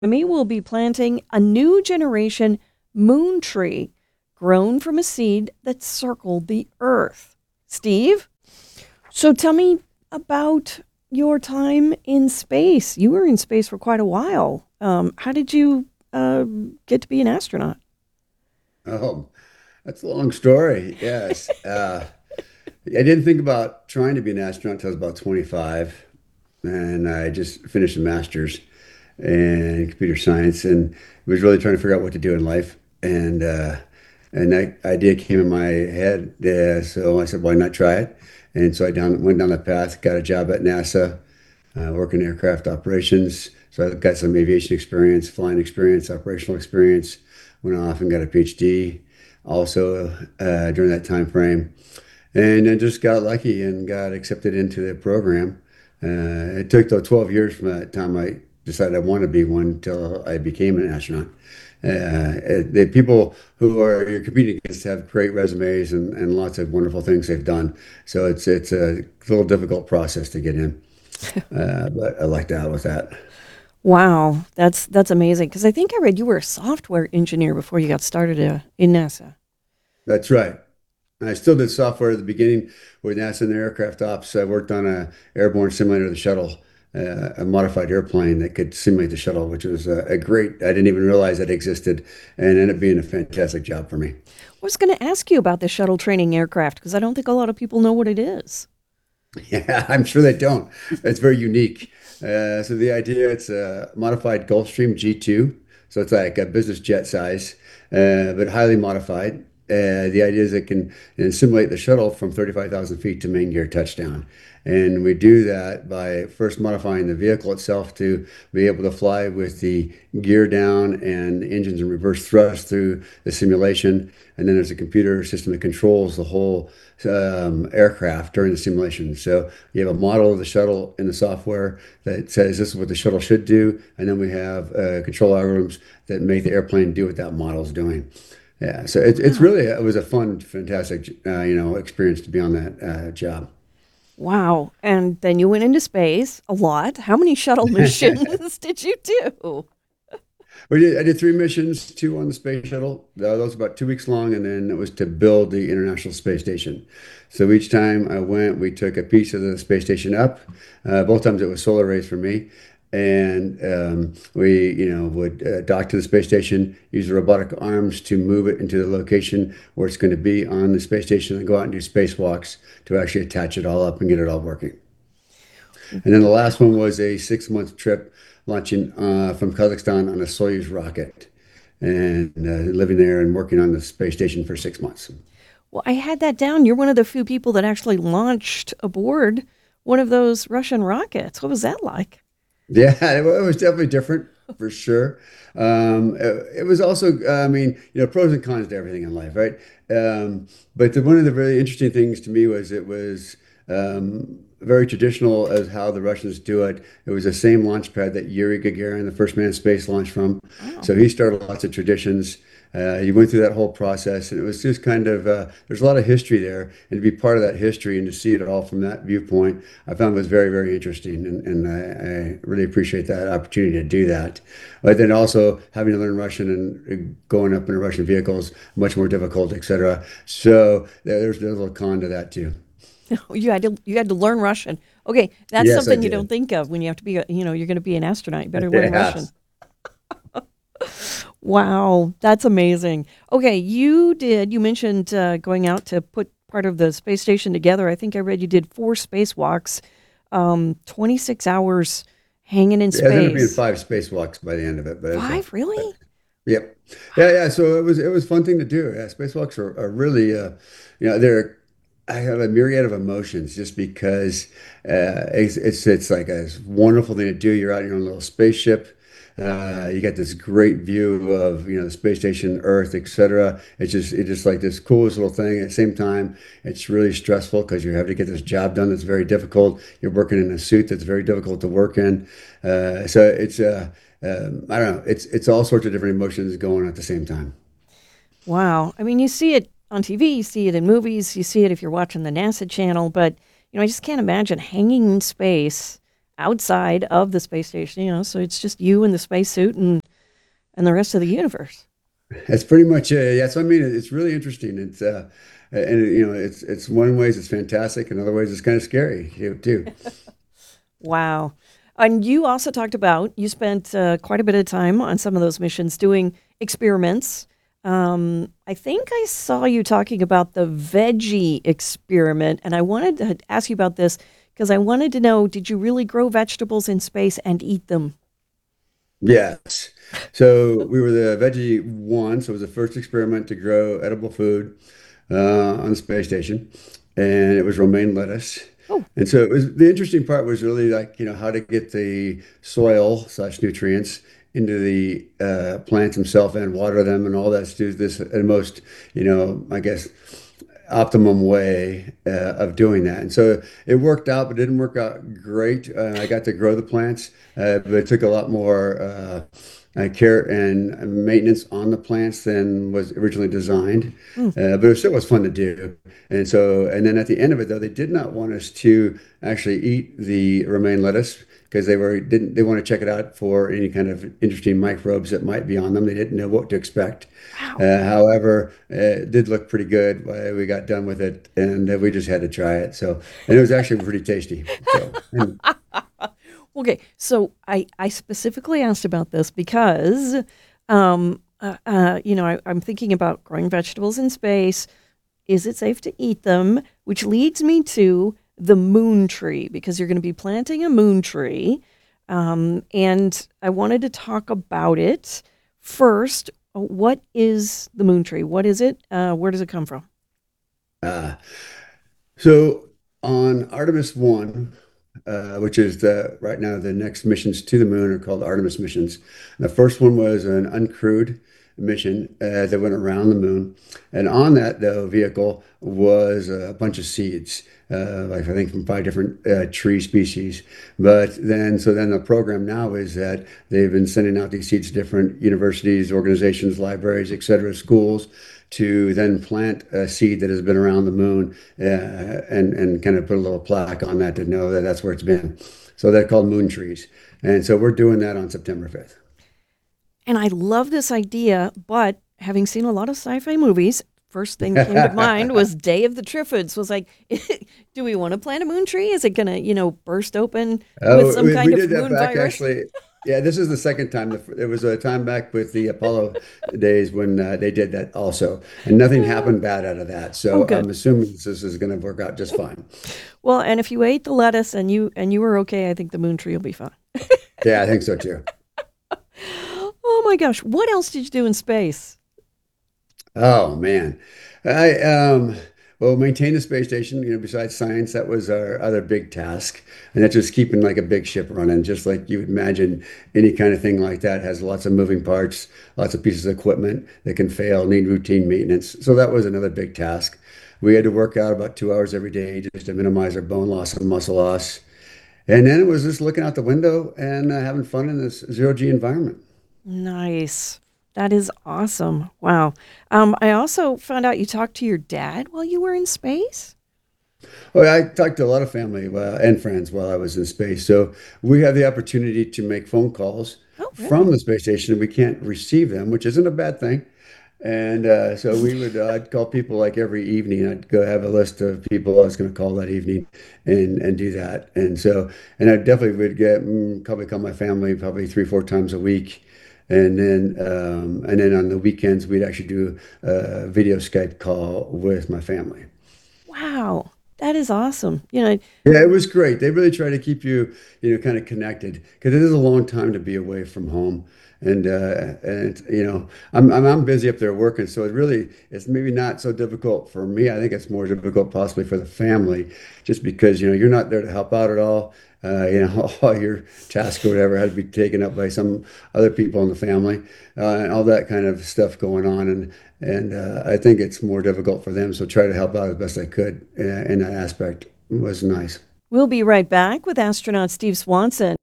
Me will be planting a new generation moon tree grown from a seed that circled the earth. Steve, so tell me about your time in space. You were in space for quite a while. How did you get to be an astronaut? Oh, that's a long story. Yes. I didn't think about trying to be an astronaut until I was about 25. And I just finished a master's in computer science and was really trying to figure out what to do in life. And that idea came in my head. So I said, why not try it? And so went down that path, got a job at NASA, working aircraft operations. So I got some aviation experience, flying experience, operational experience. Went off and got a PhD also during that time frame, and then just got lucky and got accepted into the program. It took though 12 years from that time I decided I wanted to be one until I became an astronaut. The people who are you're competing against have great resumes and lots of wonderful things they've done. So it's a little difficult process to get in. But I lucked out with that. Wow, that's amazing. Because I think I read you were a software engineer before you got started in NASA. That's right. I still did software at the beginning with NASA and aircraft ops. I worked on a airborne simulator of the shuttle, a modified airplane that could simulate the shuttle, which was a great. I didn't even realize that existed, and ended up being a fantastic job for me. I was going to ask you about the shuttle training aircraft because I don't think a lot of people know what it is. Yeah, I'm sure they don't. It's very unique. So the idea, it's a modified Gulfstream G2. So it's like a business jet size, but highly modified. The idea is it can simulate the shuttle from 35,000 feet to main gear touchdown. And we do that by first modifying the vehicle itself to be able to fly with the gear down and engines in reverse thrust through the simulation. And then there's a computer system that controls the whole aircraft during the simulation. So you have a model of the shuttle in the software that says this is what the shuttle should do, and then we have control algorithms that make the airplane do what that model is doing. Yeah, so it's Wow. really it was a fun, fantastic experience to be on that job. Wow. And then you went into space a lot. How many shuttle missions did you do? I did three missions, two on the space shuttle. Those were about 2 weeks long, and then it was to build the International Space Station. So each time I went, we took a piece of the space station up. Both times it was solar rays for me, and we would dock to the space station, use the robotic arms to move it into the location where it's going to be on the space station, and go out and do spacewalks to actually attach it all up and get it all working. And then the last one was a 6 month trip launching from Kazakhstan on a Soyuz rocket and living there and working on the space station for 6 months. Well, I had that down. You're one of the few people that actually launched aboard one of those Russian rockets. What was that like? Yeah, it was definitely different for sure. It was also, I mean, pros and cons to everything in life, right? But one of the really interesting things to me was it was very traditional as how the Russians do it. It was the same launch pad that Yuri Gagarin, the first man in space, launched from. Wow. So he started lots of traditions. He went through that whole process, and it was just kind of there's a lot of history there, and to be part of that history and to see it all from that viewpoint, I found was very, very interesting, and I really appreciate that opportunity to do that. But then also having to learn Russian and going up in a Russian vehicle is much more difficult, etc. So there's a little con to that too. You had to learn Russian. Okay, that's Yes, I something you don't did. think of when you have to be you're going to be an astronaut. You better learn Russian. Yes. Wow, that's amazing. Okay, you mentioned going out to put part of the space station together. I think I read you did 4 spacewalks, 26 hours hanging in Yeah, there ended up being space. 5 spacewalks by the end of it, but it's a Five, really? yep. Yeah. So it was a fun thing to do. Yeah, spacewalks are really they're I have a myriad of emotions just because it's like a wonderful thing to do. You're out in your own little spaceship. You got this great view of the space station, Earth, etc. It's just like this coolest little thing. At the same time, it's really stressful because you have to get this job done that's very difficult. You're working in a suit that's very difficult to work in. So I don't know. It's all sorts of different emotions going on at the same time. Wow. I mean, you see it on TV, you see it in movies, you see it if you're watching the NASA channel, but I just can't imagine hanging in space outside of the space station, so it's just you in the spacesuit and the rest of the universe. That's pretty much it. Yeah, so I mean, it's really interesting. And it's one ways it's fantastic, in other ways it's kind of scary too. Wow. And you also talked about you spent quite a bit of time on some of those missions doing experiments. I think I saw you talking about the veggie experiment, and I wanted to ask you about this because I wanted to know, did you really grow vegetables in space and eat them? Yes. So we were the Veggie One, so it was the first experiment to grow edible food on the space station, and it was romaine lettuce. Oh, And so it was the interesting part was really like, how to get the soil slash nutrients into the plants themselves and water them and all that to do this in the most, I guess, optimum way of doing that. And so it worked out, but it didn't work out great. I got to grow the plants, but it took a lot more care and maintenance on the plants than was originally designed. mm, But it still was fun to do. And then at the end of it, though, they did not want us to actually eat the romaine lettuce because they want to check it out for any kind of interesting microbes that might be on them. They didn't know what to expect. wow. However, it did look pretty good. We got done with it, and we just had to try it. And it was actually pretty tasty. Okay, so I specifically asked about this because, I'm thinking about growing vegetables in space. Is it safe to eat them? Which leads me to the moon tree because you're going to be planting a moon tree. And I wanted to talk about it first. What is the moon tree? What is it? Where does it come from? Uh, so on Artemis 1, which is right now the next missions to the moon are called Artemis missions. The first one was an uncrewed mission that went around the moon. And on that, though, vehicle was a bunch of seeds, like I think from 5 different tree species. So then the program now is that they've been sending out these seeds to different universities, organizations, libraries, et cetera, schools to then plant a seed that has been around the moon and kind of put a little plaque on that to know that that's where it's been. So they're called moon trees. And so we're doing that on September 5th. And I love this idea, but having seen a lot of sci-fi movies, first thing that came to mind was Day of the Triffids. Was like, do we want to plant a moon tree? Is it gonna, burst open with Oh, some we kind did of that moon back virus? actually. Yeah, this is the second time. There was a time back with the Apollo days when they did that also, and nothing happened bad out of that. Oh, So good. I'm assuming this is going to work out just fine. Well, and if you ate the lettuce and you were okay, I think the moon tree will be fine. Yeah, I think so too. Oh my gosh, what else did you do in space? Oh man, I well maintain the space station. Besides science, that was our other big task, and that's just keeping like a big ship running, just like you would imagine any kind of thing like that has lots of moving parts, lots of pieces of equipment that can fail, need routine maintenance. So that was another big task. We had to work out about 2 hours every day just to minimize our bone loss and muscle loss. And then it was just looking out the window and having fun in this zero G environment. Nice. That is awesome. Wow. I also found out you talked to your dad while you were in space. Well, I talked to a lot of family and friends while I was in space. So we have the opportunity to make phone calls Oh, from really? the space station. We can't receive them, which isn't a bad thing. And so I'd call people like every evening. I'd go have a list of people I was going to call that evening and do that. And I definitely would probably call my family probably 3, 4 times a week. And then on the weekends, we'd actually do a video Skype call with my family. Wow. That is awesome. Yeah, it was great. They really try to keep you, kind of connected because it is a long time to be away from home. And I'm busy up there working, so it's maybe not so difficult for me. I think it's more difficult possibly for the family, just because you're not there to help out at all. All your tasks or whatever had to be taken up by some other people in the family, and all that kind of stuff going on. And I think it's more difficult for them. So try to help out as best I could in that aspect was nice. We'll be right back with astronaut Steve Swanson.